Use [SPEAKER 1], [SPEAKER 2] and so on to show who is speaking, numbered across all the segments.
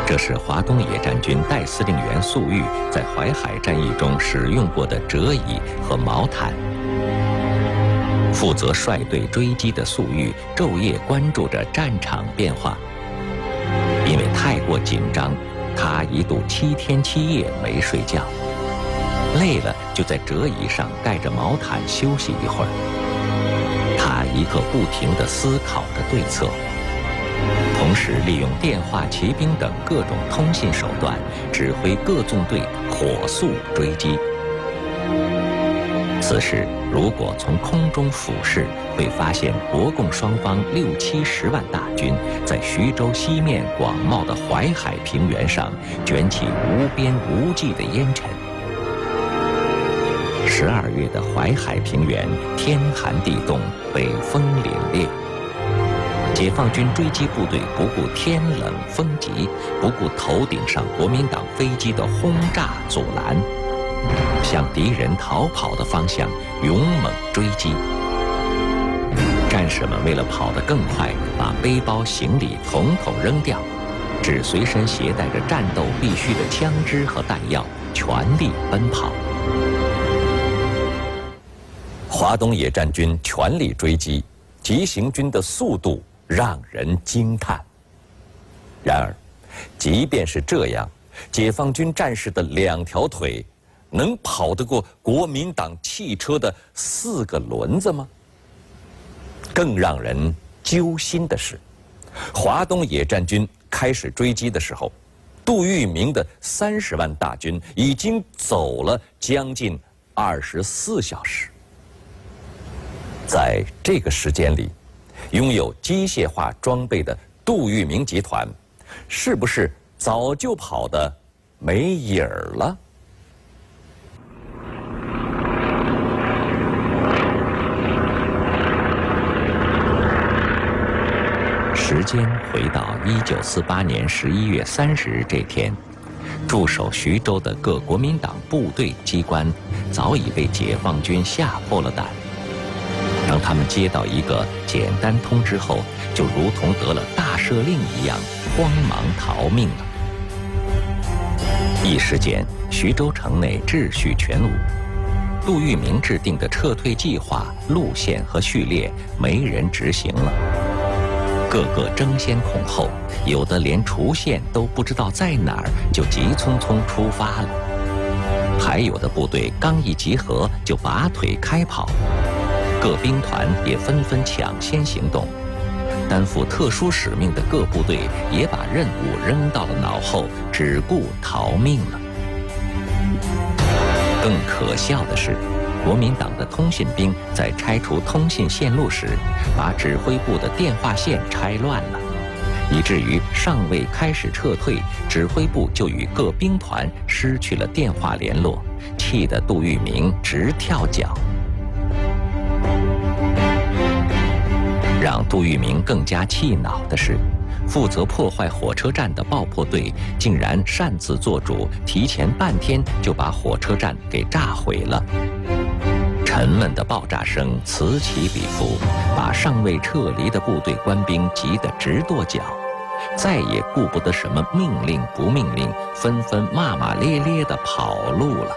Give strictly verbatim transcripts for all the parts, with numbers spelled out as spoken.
[SPEAKER 1] 这是华东野战军代司令员粟裕在淮海战役中使用过的折椅和毛毯。负责率队追击的粟裕昼夜关注着战场变化，因为太过紧张，他一度七天七夜没睡觉，累了就在折椅上盖着毛毯休息一会儿。他一刻不停地思考着对策，同时利用电话、骑兵等各种通信手段，指挥各纵队火速追击。此时，如果从空中俯视，会发现国共双方六七十万大军在徐州西面广袤的淮海平原上卷起无边无际的烟尘。十二月的淮海平原，天寒地冻，北风凛冽。解放军追击部队不顾天冷风急，不顾头顶上国民党飞机的轰炸阻拦，向敌人逃跑的方向勇猛追击。战士们为了跑得更快，把背包行李统统扔掉，只随身携带着战斗必须的枪支和弹药，全力奔跑。华东野战军全力追击，急行军的速度让人惊叹。然而，即便是这样，解放军战士的两条腿能跑得过国民党汽车的四个轮子吗？更让人揪心的是，华东野战军开始追击的时候，杜聿明的三十万大军已经走了将近二十四小时。在这个时间里，拥有机械化装备的杜聿明集团，是不是早就跑得没影儿了？时间回到一九四八年十一月三十日这天，驻守徐州的各国民党部队机关早已被解放军吓破了胆。当他们接到一个简单通知后，就如同得了大赦令一样，慌忙逃命了。一时间，徐州城内秩序全无，杜聿明制定的撤退计划、路线和序列没人执行了，个个争先恐后，有的连除线都不知道在哪儿，就急匆匆出发了。还有的部队刚一集合就拔腿开跑。各兵团也纷纷抢先行动，担负特殊使命的各部队也把任务扔到了脑后，只顾逃命了。更可笑的是，国民党的通信兵在拆除通信线路时，把指挥部的电话线拆乱了，以至于尚未开始撤退，指挥部就与各兵团失去了电话联络，气得杜聿明直跳脚。让杜聿明更加气恼的是，负责破坏火车站的爆破队竟然擅自做主，提前半天就把火车站给炸毁了。沉闷的爆炸声此起彼伏，把尚未撤离的部队官兵急得直跺脚，再也顾不得什么命令不命令，纷纷骂骂咧咧地跑路了。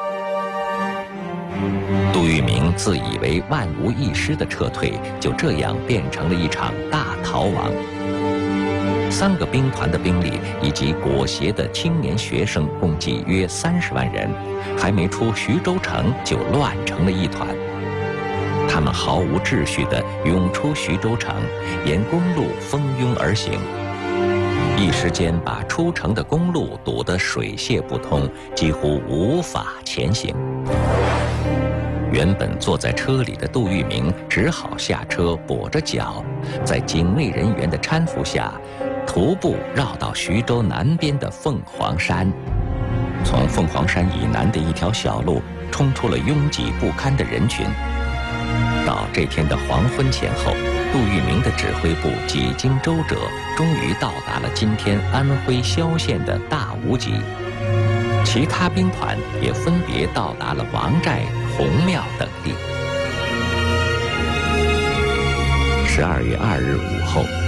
[SPEAKER 1] 杜聿明自以为万无一失的撤退，就这样变成了一场大逃亡。三个兵团的兵力以及裹挟的青年学生共计约三十万人，还没出徐州城就乱成了一团。他们毫无秩序地涌出徐州城，沿公路蜂拥而行，一时间把出城的公路堵得水泄不通，几乎无法前行。原本坐在车里的杜聿明只好下车，跛着脚，在警卫人员的搀扶下，徒步绕到徐州南边的凤凰山。从凤凰山以南的一条小路，冲出了拥挤不堪的人群。到这天的黄昏前后，杜聿明的指挥部几经周折，终于到达了今天安徽萧县的大无极。其他兵团也分别到达了王寨、洪庙等地。十二月二日午后，